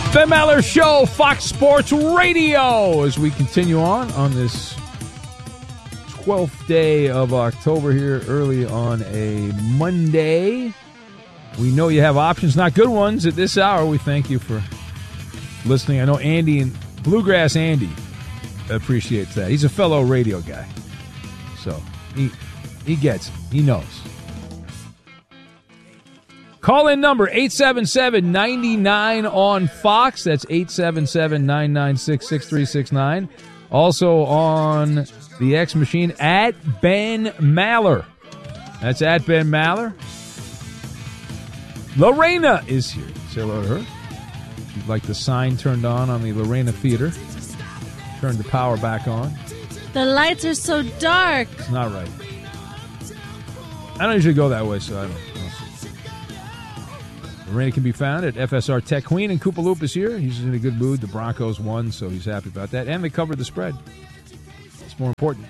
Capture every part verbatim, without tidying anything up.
Ben Maller Show, Fox Sports Radio, as we continue on on this twelfth day of October here, early on a Monday. We know you have options, not good ones, at this hour. We thank you for listening. I know Andy and Bluegrass Andy appreciates that. He's a fellow radio guy, so he he gets it. He knows. Call in number eight seven seven, nine nine on Fox. That's eight seven seven, nine nine six, six three six nine. Also on the X machine, at Ben Maller. That's at Ben Maller. Lorena is here. Say hello to her. She'd like the sign turned on on the Lorena Theater. Turn the power back on. The lights are so dark. It's not right. I don't usually go that way, so I don't. Lorena can be found at F S R Tech Queen, and Koopa Loop is here. He's in a good mood. The Broncos won, so he's happy about that. And they covered the spread. It's more important.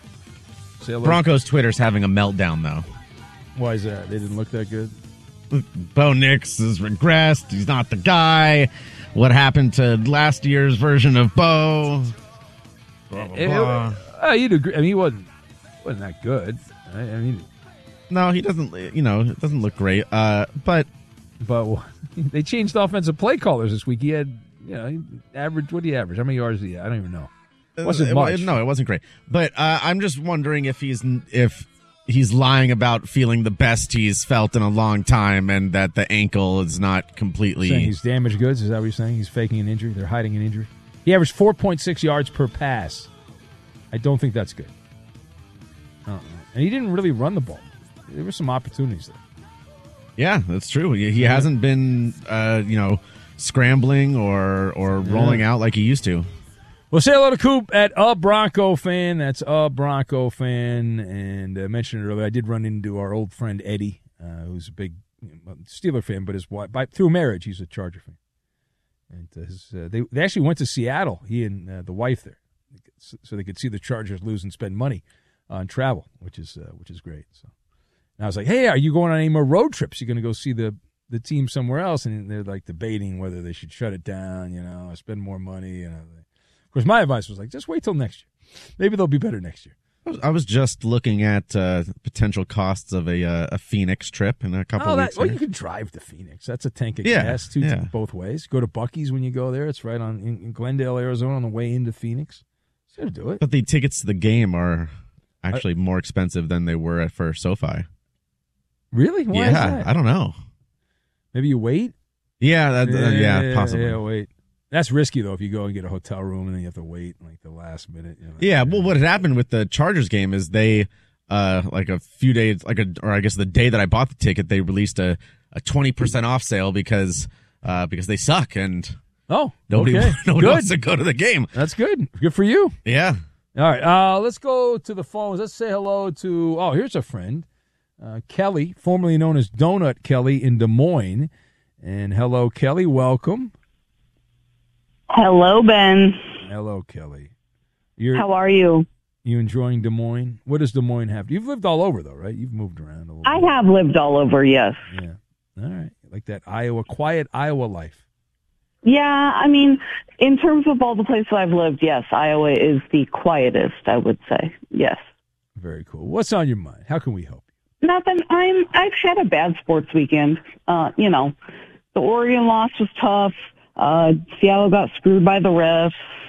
Say hello. Broncos Twitter's having a meltdown, though. Why is that? They didn't look that good? Bo Nix has regressed. He's not the guy. What happened to last year's version of Bo? Blah, blah, blah. It, it, uh, you'd agree. I mean, he wasn't, wasn't that good. I, I mean, no, he doesn't, you know, it doesn't look great. Uh, but... But they changed offensive play callers this week. He had, you know, average. What do you average? How many yards did he have? I don't even know. It wasn't it, much. No, it wasn't great. But uh, I'm just wondering if he's if he's lying about feeling the best he's felt in a long time, and that the ankle is not completely. Saying he's damaged goods. Is that what you're saying? He's faking an injury. They're hiding an injury. He averaged four point six yards per pass. I don't think that's good. Uh-uh. And he didn't really run the ball. There were some opportunities there. Yeah, that's true. He, he yeah. hasn't been, uh, you know, scrambling or or rolling yeah. out like he used to. Well, say hello to Coop at A Bronco Fan. That's A Bronco Fan. And I mentioned it earlier, I did run into our old friend Eddie, uh, who's a big Steeler fan, but his wife, by, through marriage, he's a Charger fan. And uh, his, uh, they, they actually went to Seattle, he and uh, the wife there, so they could see the Chargers lose and spend money on travel, which is uh, which is great. So. And I was like, hey, are you going on any more road trips? You're going to go see the, the team somewhere else? And they're like debating whether they should shut it down, you know, spend more money. You know. Of course, my advice was like, just wait till next year. Maybe they'll be better next year. I was just looking at uh, potential costs of a uh, a Phoenix trip in a couple oh, of that, weeks. Well, you can drive to Phoenix. That's a tank of yeah, gas, two yeah. t- both ways. Go to Buc-ee's when you go there. It's right on in, in Glendale, Arizona, on the way into Phoenix. So do it. But the tickets to the game are actually I, more expensive than they were at for SoFi. Really? Why yeah, is that? I don't know. Maybe you wait? Yeah, that, yeah, uh, yeah, yeah, possibly. Yeah, wait. That's risky, though, if you go and get a hotel room and then you have to wait like the last minute. You know, yeah, well, what had happened with the Chargers game is they, uh, like a few days, like a, or I guess the day that I bought the ticket, they released a, a twenty percent off sale because, uh, because they suck and oh, nobody, okay. nobody good. wants to go to the game. That's good. Good for you. Yeah. All right, uh, let's go to the phones. Let's say hello to, oh, here's a friend. Uh, Kelly, formerly known as Donut Kelly in Des Moines. And hello, Kelly. Welcome. Hello, Ben. Hello, Kelly. You're, How are you? You enjoying Des Moines? What does Des Moines have? You've lived all over, though, right? You've moved around a little I bit. have lived all over, yes. Yeah. All right. Like that Iowa, quiet Iowa life. Yeah, I mean, in terms of all the places I've lived, yes, Iowa is the quietest, I would say. Yes. Very cool. What's on your mind? How can we help? Nothing. I'm. I've had a bad sports weekend. Uh, you know, the Oregon loss was tough. Uh, Seattle got screwed by the refs.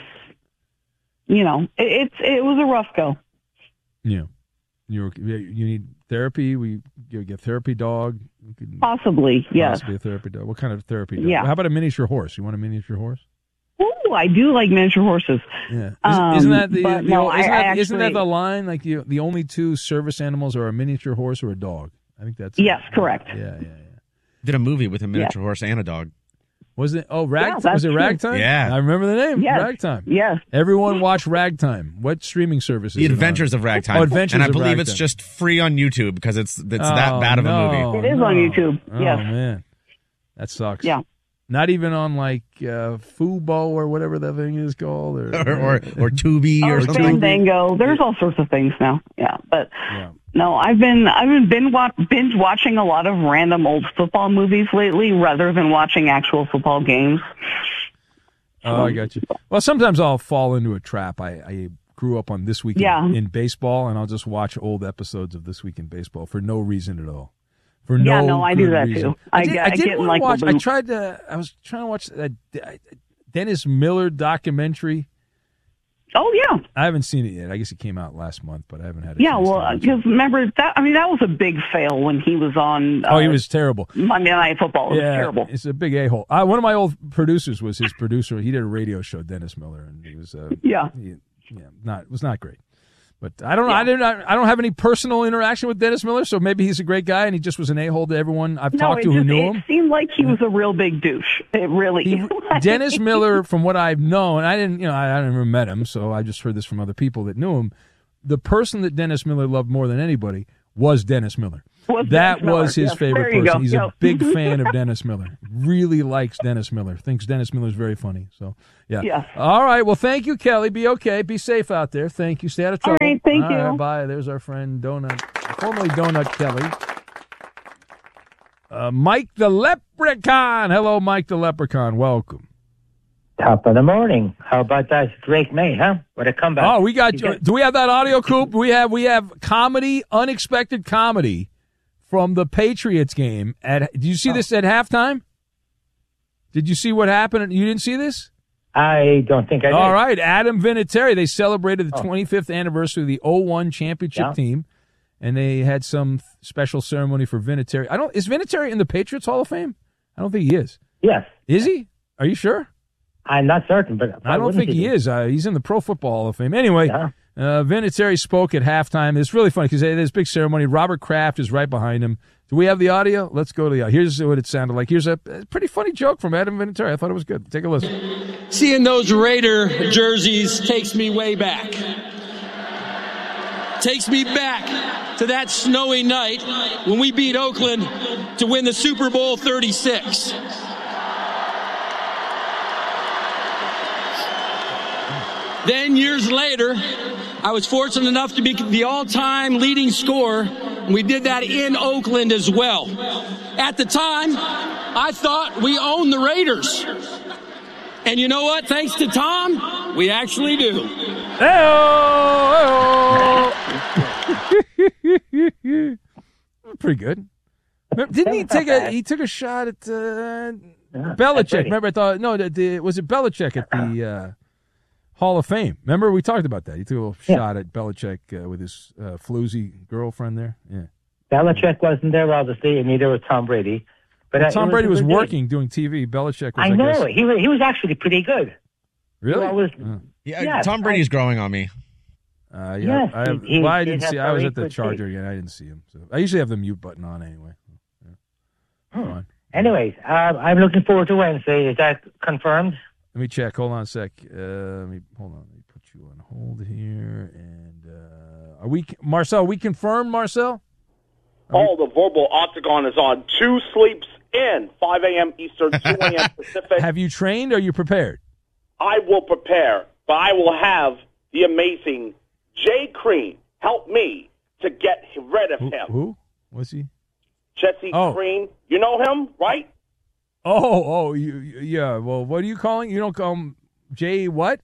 You know, it, it's it was a rough go. Yeah, you you need therapy. We you get a therapy dog. You could possibly, yes. Possibly a therapy dog. What kind of therapy dog? Yeah. How about a miniature horse? You want a miniature horse? Oh, I do like miniature horses. Yeah, isn't, um, isn't that the, the no, isn't, I, that, I actually, isn't that the line? Like you, the only two service animals are a miniature horse or a dog. I think that's yes, it. correct. Yeah, yeah, yeah. Did a movie with a miniature yeah. horse and a dog. Was it? Oh, rag. Yeah, was it true. Ragtime? Yeah, I remember the name. Yes. Ragtime. Yes. Everyone watch Ragtime. What streaming service is The it Adventures on? of Ragtime. Oh, Adventures and I of believe Ragtime. it's just free on YouTube because it's it's oh, that bad of no, a movie. It is no. on YouTube. Oh yes. man, that sucks. Yeah. Not even on like uh, Fubo or whatever that thing is called, or or or, or Tubi or or something. Fandango. There's all sorts of things now. Yeah, but yeah. no, I've been I've been binge, watch, binge watching a lot of random old football movies lately, rather than watching actual football games. Oh, I got you. Well, sometimes I'll fall into a trap. I, I grew up on This Week Yeah. in, in Baseball, and I'll just watch old episodes of This Week in Baseball for no reason at all. For Yeah, no, no, I good do that reason. too. I did, get- I I did get in, want like, to the watch. I loop. tried to. I was trying to watch that Dennis Miller documentary. Oh yeah, I haven't seen it yet. I guess it came out last month, but I haven't had a yeah. chance to Well, watch it. because remember that? I mean, that was a big fail when he was on. Uh, Oh, he was terrible. Monday Night Football. It was Yeah, terrible. it's a big a-hole. Uh, one of my old producers was his producer. He did a radio show, Dennis Miller, and he was uh, Yeah. he, yeah, not it was not great. But I don't know. I didn't. I don't have any personal interaction with Dennis Miller, so maybe he's a great guy, and he just was an a-hole to everyone I've No, talked it to who just, knew it him. seemed like he was a real big douche. It really. He, like- Dennis Miller, from what I've known, I didn't, you know, I, I never met him, so I just heard this from other people that knew him. The person that Dennis Miller loved more than anybody was Dennis Miller. Was that Dennis Miller. was his Yes, favorite there you person. go. He's a Yep. big fan of Dennis Miller. Really likes Dennis Miller. Thinks Dennis Miller's very funny. So, yeah. Yes. All right. Well, thank you, Kelly. Be okay. Be safe out there. Thank you. Stay out of trouble. right, thank All you. right, bye. There's our friend Donut, formerly Donut Kelly. Uh, Mike the Leprechaun. Hello, Mike the Leprechaun. Welcome. Top of the morning. How about that Drake May, huh? What a comeback. Oh, we got. You get- Do we have that audio, Coop? We have. We have comedy, unexpected comedy from the Patriots game. At did you see this at halftime? Did you see what happened? You didn't see this? I don't think I did. All right, Adam Vinatieri. They celebrated the twenty-fifth anniversary of the oh one championship Yeah. team, and they had some special ceremony for Vinatieri. I don't. Is Vinatieri in the Patriots Hall of Fame? I don't think he is. Yes. Is he? Are you sure? I'm not certain, but I don't think he is. Uh, he's in the Pro Football Hall of Fame. Anyway, Yeah. uh, Vinatieri spoke at halftime. It's really funny because they had this big ceremony. Robert Kraft is right behind him. Do we have the audio? Let's go to the audio. Here's what it sounded like. Here's a, a pretty funny joke from Adam Vinatieri. I thought it was good. Take a listen. Seeing those Raider jerseys takes me way back. Takes me back to that snowy night when we beat Oakland to win the Super Bowl thirty-six. Then years later, I was fortunate enough to be the all-time leading scorer, and we did that in Oakland as well. At the time, I thought we owned the Raiders. And you know what? Thanks to Tom, we actually do. Hey-oh! Pretty good. Remember- Didn't he take a? He took a shot at uh, Belichick. Brady. Remember, I thought no, the, the, was it Belichick at the uh, Hall of Fame? Remember, we talked about that. He took a little Yeah. shot at Belichick uh, with his uh, floozy girlfriend there. Yeah. Belichick wasn't there, obviously, and neither was Tom Brady. But uh, Tom it Brady was a good day. working doing T V. Belichick was. I I know. guess, He was, he was actually pretty good. really. He was, Uh, Yeah, Yes, Tom Brady's growing on me. Uh, yeah, Yes, I, have, he- he well, I did didn't have see. I was very at the good Charger tape. again. I didn't see him. So I usually have the mute button on anyway. Yeah. Hmm. Fine. Anyways, uh, I'm looking forward to Wednesday. Is that confirmed? Let me check. Hold on a sec. Uh, let me hold on. Let me put you on hold here. And uh, are we, Marcel? Are we confirmed, Marcel? Oh, the Verbal Octagon is on. Two sleeps in, five a.m. Eastern, two a.m. Pacific. Have you trained? Or are you prepared? I will prepare, but I will have the amazing Jay Crean help me to get rid of Who? him. who? Was he? Jesse Oh. Crean. You know him, right? Oh, oh, you, you- yeah. Well, what are you calling? You don't call him Jay what?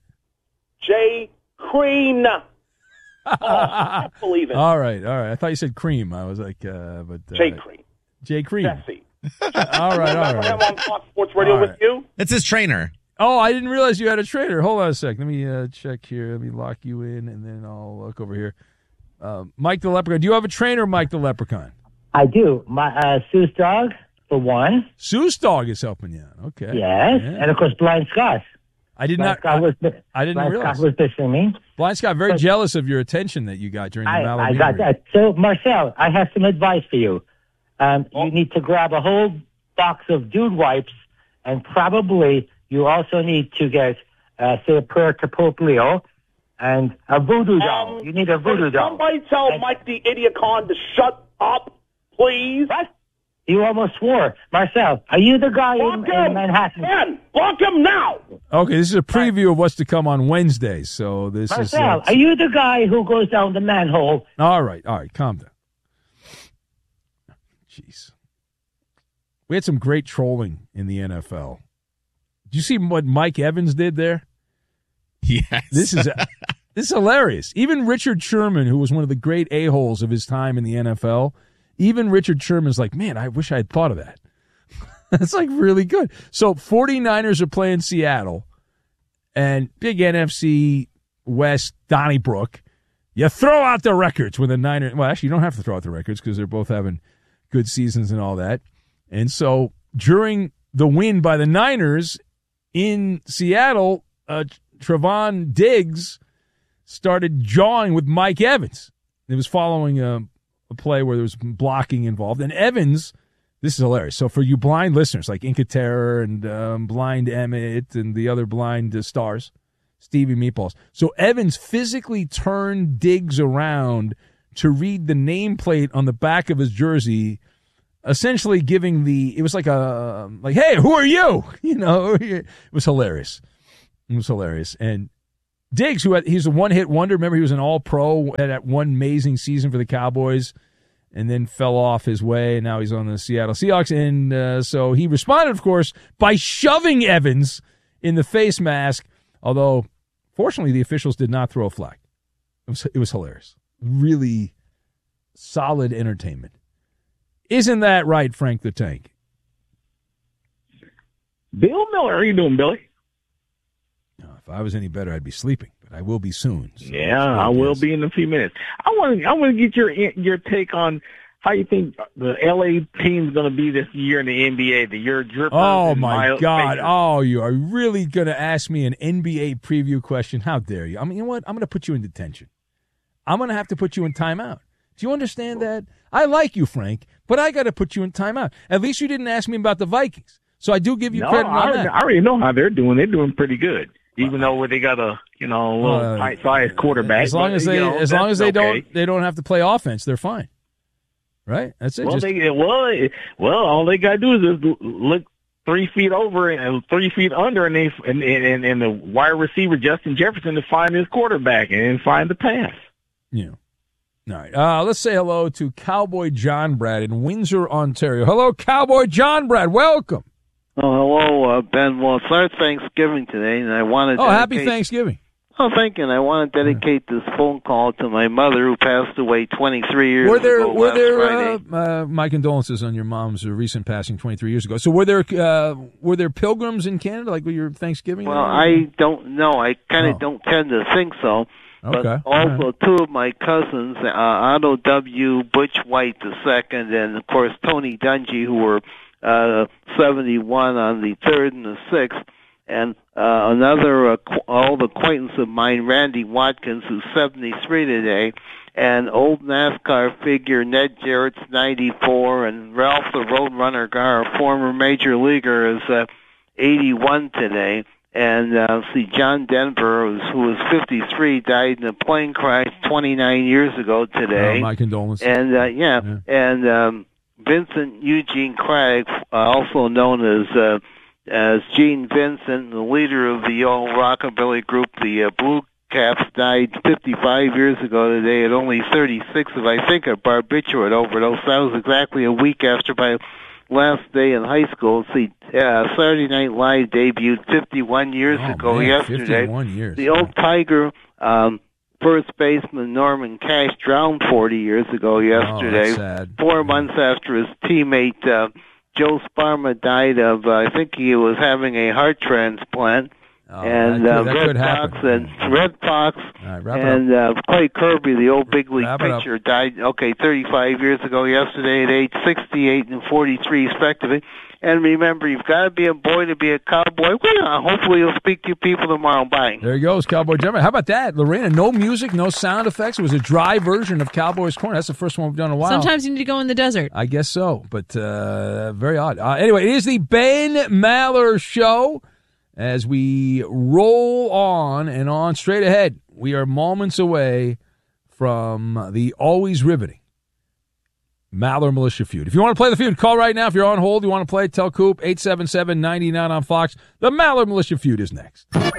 Jay Crean. Oh, I can't believe it. All right, all right. I thought you said cream. I was like, uh, but uh, Jay Crean. Jay Cream. Jesse. All right, all Remember him right. on Fox Sports Radio All with right. you? It's his trainer. Oh, I didn't realize you had a trainer. Hold on a sec. Let me uh, check here. Let me lock you in, and then I'll look over here. Uh, Mike the Leprechaun. Do you have a trainer, Mike the Leprechaun? I do. My uh, Seuss dog, for one. Seuss Dog is helping you out. Okay. Yes. Yeah. And, of course, Blind Scott. I did Blind not. Scott I, was, I didn't Blind realize. Scott was missing me. Blind Scott, very But- jealous of your attention that you got during the I, Mallory. I got that. So, Marcel, I have some advice for you. Um, Oh. You need to grab a whole box of dude wipes, and probably you also need to get, uh, say, a prayer to Pope Leo and a voodoo doll. Um, you need a voodoo Can doll. somebody tell And- Mike the Idiocon to shut up, please? What? You almost swore. Marcel, are you the guy in, Block in him! Manhattan? Ben, block him now! Okay, this is a preview of what's to come on Wednesday. So this is. Marcel, Uh, are you the guy who goes down the manhole? all right, all right, calm down. Jeez, we had some great trolling in the N F L Did you see what Mike Evans did there? Yes. This is this is hilarious. Even Richard Sherman, who was one of the great a-holes of his time in the N F L, even Richard Sherman's like, man, I wish I had thought of that. That's like really good. So 49ers are playing Seattle, and big N F C West Donnybrook. You throw out the records when the Niners. Well, actually, you don't have to throw out the records because they're both having good seasons and all that. And so during the win by the Niners in Seattle, uh, Trevon Diggs started jawing with Mike Evans. It was following a, a play where there was blocking involved. And Evans, this is hilarious. So for you blind listeners like Inca Terror and um, Blind Emmett and the other blind uh, stars, Stevie Meatballs. So Evans physically turned Diggs around to read the nameplate on the back of his jersey, essentially giving the, it was like a, like, hey, who are you? You know, it was hilarious. It was hilarious. And Diggs, who had, he's a one-hit wonder. Remember, he was an all-pro, had that one amazing season for the Cowboys, and then fell off his way, and now he's on the Seattle Seahawks. And uh, so he responded, of course, by shoving Evans in the face mask, although, fortunately, the officials did not throw a flag. It was, it was hilarious. Really solid entertainment. Isn't that right, Frank the Tank? Bill Miller, how are you doing, Billy? If I was any better, I'd be sleeping, but I will be soon. So yeah, I will be in a few minutes. I want to I want to get your your take on how you think the L A team's going to be this year in the N B A. The year drippers. Oh my Miles God! Pacers. Oh, you are really going to ask me an N B A preview question? How dare you? I mean, you know what? I'm going to put you in detention. I'm going to have to put you in timeout. Do you understand that? I like you, Frank, but I got to put you in timeout. At least you didn't ask me about the Vikings, so I do give you no, credit on I already, that. I already know how they're doing. They're doing pretty good. Even though they got a you know a little Uh, tight-sized quarterback, As long but, as they, you know, as long as they that's okay. don't, they don't have to play offense. They're fine, right? That's it. Well, Just, they well, it- well, all they got to do is just look three feet over and three feet under, and they and, and, and the wide receiver Justin Jefferson to find his quarterback and find the pass. yeah. All right. Uh, let's say hello to Cowboy John Brad in Windsor, Ontario. Hello, Cowboy John Brad. Welcome. Oh, hello, uh, Ben. Well, it's our Thanksgiving today, and I want to Oh, dedicate... happy Thanksgiving. Oh, thank you. And I want to dedicate this phone call to my mother, who passed away twenty-three years Were there, ago were last there, Friday. uh, uh, my condolences on your mom's uh, recent passing twenty-three years ago. So were there, uh, were there pilgrims in Canada, like with your Thanksgiving? Well, I don't know. I kind of Oh. don't tend to think so. But Okay. also, All two of my cousins, uh, Otto W., Butch White the second, and, of course, Tony Dungy, who were uh, seventy-one on the third and the sixth, and uh, another uh, qu- old acquaintance of mine, Randy Watkins, who's seventy-three today, and old NASCAR figure Ned Jarrett's ninety-four, and Ralph the Roadrunner Gar, a former major leaguer, is uh, eighty-one today. And uh, see, John Denver, who's, who was fifty-three, died in a plane crash twenty-nine years ago today. Oh, my condolences. And uh, yeah, Yeah. and um, Vincent Eugene Craddock, uh, also known as uh, as Gene Vincent, the leader of the old rockabilly group, the uh, Blue Caps, died fifty-five years ago today at only thirty-six of, I think, a barbiturate overdose. That was exactly a week after my last day in high school. See, uh, Saturday Night Live debuted fifty-one years Oh, ago man, yesterday. fifty-one years. The old Tiger, um, first baseman Norman Cash, drowned forty years ago yesterday. Oh, that's sad. Four months after his teammate uh, Joe Sparma died of, uh, I think he was having a heart transplant. Oh, and that uh, could, that Red could Fox happen. and Red Fox All right, wrap it and uh, Clay Kirby, the old big league Wrap it up. pitcher, died okay thirty-five years ago yesterday at age sixty-eight and forty-three respectively. And remember, you've got to be a boy to be a cowboy. Well, hopefully you'll speak to you people tomorrow. Bye. There he goes, Cowboy John Brad. How about that, Lorena? No music, no sound effects. It was a dry version of Cowboy's Corner. That's the first one we've done in a while. Sometimes you need to go in the desert. I guess so, but uh, very odd. Uh, anyway, it is the Ben Maller Show. As we roll on and on straight ahead, we are moments away from the always riveting Maller Militia feud. If you want to play the feud, call right now. If you're on hold, you want to play, tell Coop, eight seven seven, nine nine on Fox. The Maller Militia feud is next. Check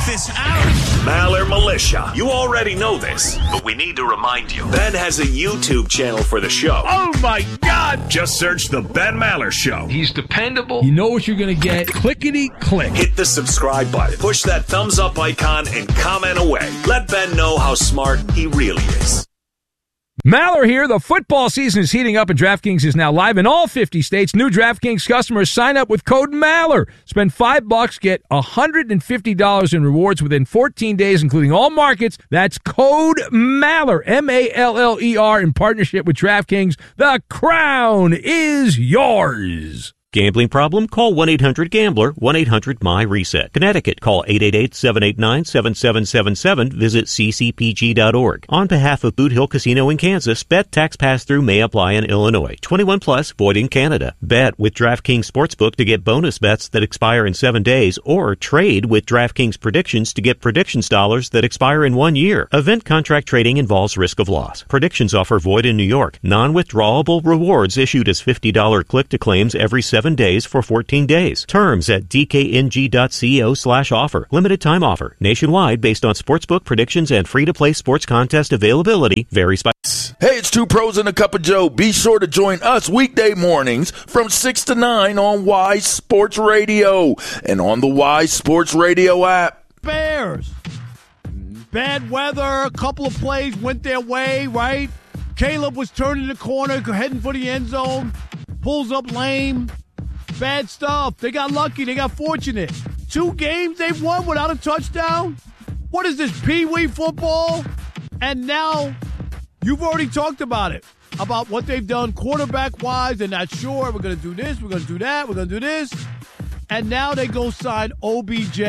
this out. Maller Militia. You already know this, but we need to remind you. Ben has a YouTube channel for the show. Oh, my God. Just search The Ben Maller Show. He's dependable. You know what you're going to get. Clickety click. Hit the subscribe button. Push that thumbs up icon and comment away. Let Ben know how smart he really is. Maller here. The football season is heating up, and DraftKings is now live in all fifty states. New DraftKings customers sign up with code Maller. Spend five bucks, get one hundred fifty dollars in rewards within fourteen days, including all markets. That's code Maller, M A L L E R, in partnership with DraftKings. The crown is yours. Gambling problem? Call one eight hundred gambler, one eight hundred M Y reset. Connecticut, call eight eight eight, seven eight nine, seven seven seven seven. Visit c c p g dot org. On behalf of Boot Hill Casino in Kansas, bet tax pass-through may apply in Illinois. twenty-one plus, void in Canada. Bet with DraftKings Sportsbook to get bonus bets that expire in seven days, or trade with DraftKings Predictions to get predictions dollars that expire in one year. Event contract trading involves risk of loss. Predictions offer void in New York. Non-withdrawable rewards issued as fifty dollars click-to-claims every seven days for fourteen days. Terms at d k n g dot co slash offer. Limited time offer. Nationwide based on sportsbook predictions and free-to-play sports contest availability. Varies by... Hey, it's Two Pros and a Cup of Joe. Be sure to join us weekday mornings from six to nine on Y Sports Radio and on the Y Sports Radio app. Bears. Bad weather. A couple of plays went their way, right? Caleb was turning the corner, heading for the end zone. Pulls up lame. Bad stuff. They got lucky. They got fortunate. Two games they've won without a touchdown? What is this, pee-wee football? And now you've already talked about it, about what they've done quarterback-wise. They're not sure. We're going to do this. We're going to do that. We're going to do this. And now they go sign O B J.